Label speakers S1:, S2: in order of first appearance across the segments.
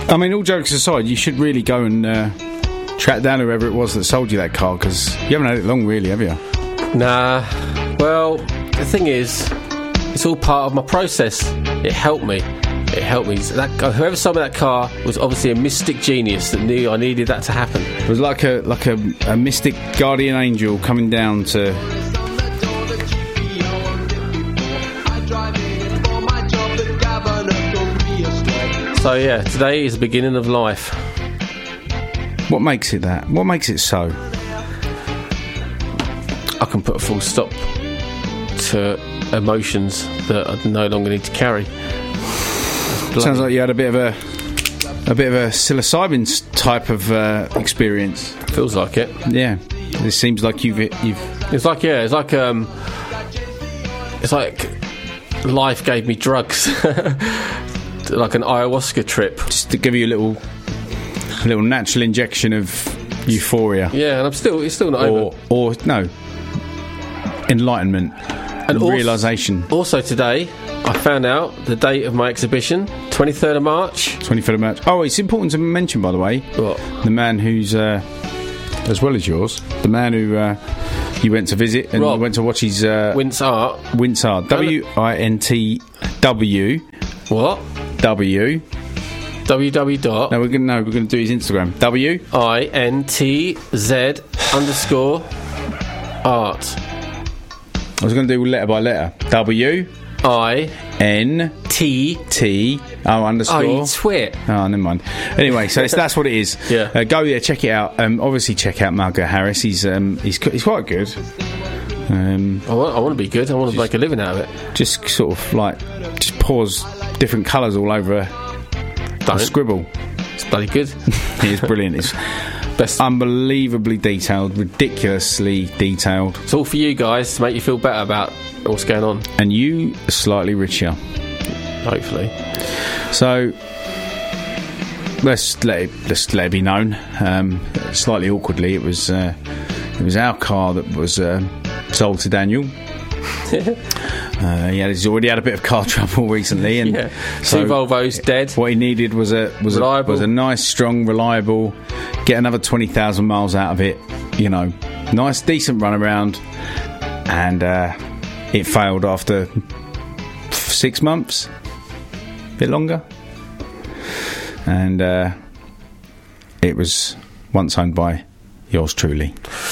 S1: I mean, all jokes aside, you should really go and track down whoever it was that sold you that car, because you haven't had it long, really, have you?
S2: Nah. Well, the thing is, it's all part of my process. It helped me. Whoever sold me that car was obviously a mystic genius that knew I needed that to happen.
S1: It was like a mystic guardian angel coming down to...
S2: So yeah, today is the beginning of life.
S1: What makes it that? What makes it so?
S2: I can put a full stop to emotions that I no longer need to carry.
S1: Sounds like you had a bit of a psilocybin type of experience.
S2: Feels like it.
S1: Yeah. This seems like you've.
S2: It's like life gave me drugs, like an ayahuasca trip,
S1: just to give you a little natural injection of euphoria.
S2: Yeah, and it's still not over.
S1: Or no, enlightenment and realisation.
S2: Also today, I found out the date of my exhibition, 23rd of March.
S1: 23rd of March. Oh, it's important to mention, by the way,
S2: what?
S1: The man who's, as well as yours, the man who you went to visit and
S2: Rob,
S1: went to watch his...
S2: Wince Art.
S1: Wince Art. WINTW.
S2: What?
S1: W.
S2: www.
S1: No, we're going to do his Instagram.
S2: WINTZ_art.
S1: I was going to do letter by letter. WINTT. underscore.
S2: Oh, you twit.
S1: Oh, never mind. Anyway, so that's what it is.
S2: Yeah.
S1: Go there, check it out. Obviously, check out Margot Harris. He's quite good.
S2: I want to be good. I want to make a living out of it.
S1: Just sort of like just pours different colours all over a scribble.
S2: It's bloody good.
S1: It is brilliant. It's
S2: best,
S1: unbelievably detailed, ridiculously detailed.
S2: It's all for you guys to make you feel better about what's going on,
S1: and you are slightly richer,
S2: hopefully.
S1: So let's let it be known. Slightly awkwardly, it was our car that was sold to Daniel. He's already had a bit of car trouble recently, and
S2: so 2 Volvos dead.
S1: What he needed was a nice, strong, reliable. Get another 20,000 miles out of it. You know, nice, decent run around, and it failed after 6 months, a bit longer, and it was once owned by yours truly.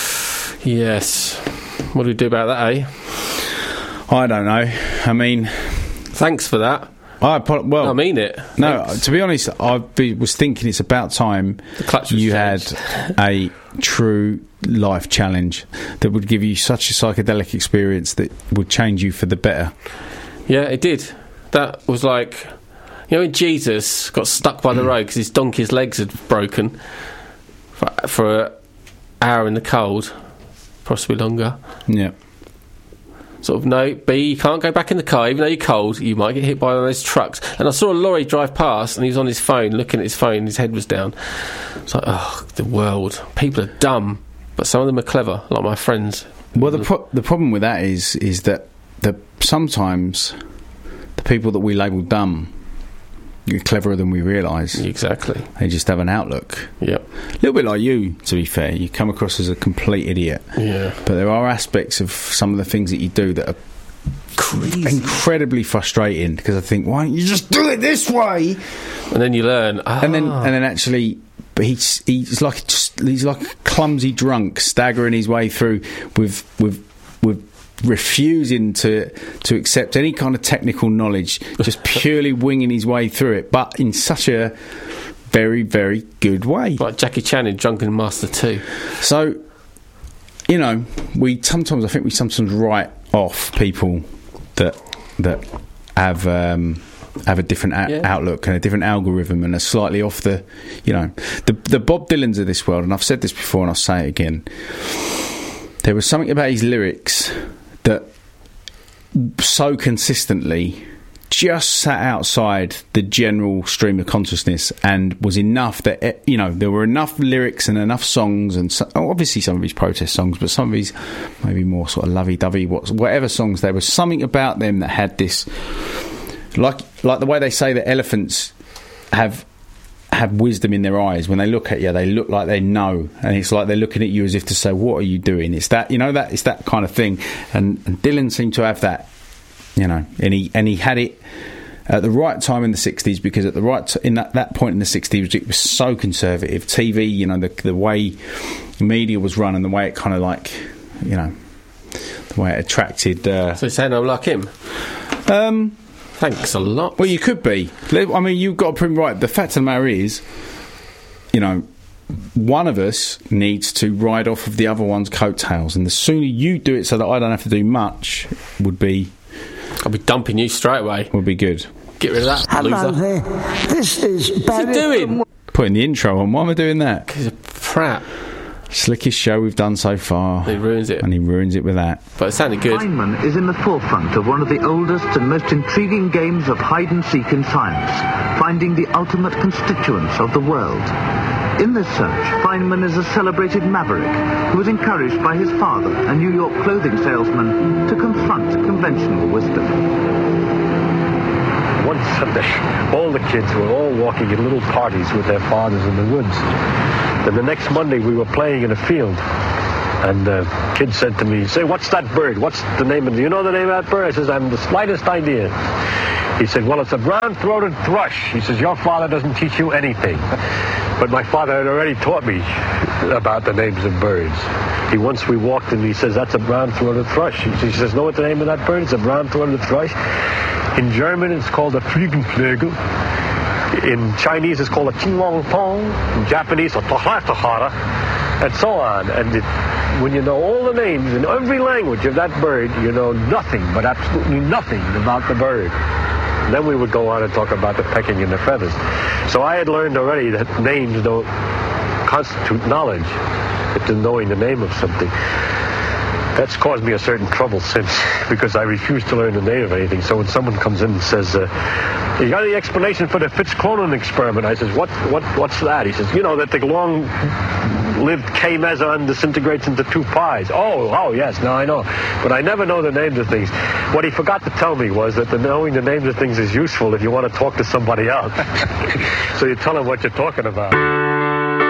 S2: Yes. What do we do about that, eh?
S1: I don't know. I mean,
S2: thanks for that. I mean it.
S1: No,
S2: thanks.
S1: To be honest, I was thinking it's about time you had a true life challenge that would give you such a psychedelic experience that would change you for the better.
S2: Yeah, it did. That was like, you know, when Jesus got stuck by the road because his donkey's legs had broken for an hour in the cold, possibly longer.
S1: Yeah.
S2: Sort of, no, B, you can't go back in the car, even though you're cold, you might get hit by one of those trucks. And I saw a lorry drive past, and he was on his phone, looking at his phone, and his head was down. It's like, oh, the world. People are dumb, but some of them are clever, like my friends.
S1: Well, the problem with that is that sometimes the people that we label dumb are cleverer than we realise.
S2: Exactly.
S1: They just have an outlook.
S2: Yep.
S1: A little bit like you, to be fair. You come across as a complete idiot.
S2: Yeah.
S1: But there are aspects of some of the things that you do that are crazy, incredibly frustrating, because I think, why don't you just do it this way?
S2: And then you learn.
S1: And then actually, but he's like a clumsy drunk staggering his way through with refusing to accept any kind of technical knowledge, just purely winging his way through it, but in such a very, very good way.
S2: Like Jackie Chan in Drunken Master 2.
S1: So, you know, I think we sometimes write off people that have a different outlook and a different algorithm and are slightly off the, you know, the Bob Dylans of this world, and I've said this before and I'll say it again. There was something about his lyrics that so consistently just sat outside the general stream of consciousness and was enough that, you know, there were enough lyrics and enough songs, and obviously some of his protest songs, but some of his maybe more sort of lovey-dovey, whatever songs, there was something about them that had this, like the way they say that elephants have have wisdom in their eyes. When they look at you, they look like they know, and it's like they're looking at you as if to say, "What are you doing?" It's that, that it's that kind of thing. And Dylan seemed to have that, and he had it at the right time in the 60s, because at the in that point in the 60s, it was so conservative. TV, the way media was run, and the way it kind of like, the way it attracted.
S2: So you're saying I'm like him? Thanks a lot.
S1: Well, you could be. I mean, you've got to prove right. The fact of the matter is, one of us needs to ride off of the other one's coattails, and the sooner you do it so that I don't have to do much, would be...
S2: I'll be dumping you straight away.
S1: Would be good.
S2: Get rid of that
S3: Hello
S2: loser.
S3: there. This is Barry.
S2: What's he doing?
S1: Putting the intro on. Why am I doing that?
S2: He's a prat.
S1: Slickest show we've done so far.
S2: He ruins it.
S1: And he ruins it with that.
S2: But it sounded good.
S4: Feynman is in the forefront of one of the oldest and most intriguing games of hide-and-seek in science, finding the ultimate constituents of the world. In this search, Feynman is a celebrated maverick who was encouraged by his father, a New York clothing salesman, to confront conventional wisdom.
S5: One Sunday, all the kids were all walking in little parties with their fathers in the woods. Then the next Monday, we were playing in a field. And the kid said to me, "Say, what's that bird? What's the name of it? Do you know the name of that bird?" I says, "I haven't the slightest idea." He said, "Well, it's a brown-throated thrush." He says, "Your father doesn't teach you anything." But my father had already taught me about the names of birds. Once we walked and he says, "That's a brown-throated thrush." He says, "Know what the name of that bird? It's a brown-throated thrush. In German, it's called a Fliegenflügel. In Chinese, it's called a Qinglongtong. In Japanese, a Tohatahara, and so on. And when you know all the names in every language of that bird, you know nothing, but absolutely nothing about the bird. And then we would go on and talk about the pecking and the feathers. So I had learned already that names don't constitute knowledge. It's knowing the name of something. That's caused me a certain trouble since, because I refuse to learn the name of anything. So when someone comes in and says, "You got any explanation for the Fitz-Clonan experiment?" I says, what's that? He says, that the long-lived K-meson disintegrates into 2 pies. Oh, yes, now I know. But I never know the names of things. What he forgot to tell me was that knowing the names of things is useful if you want to talk to somebody else. So you tell them what you're talking about.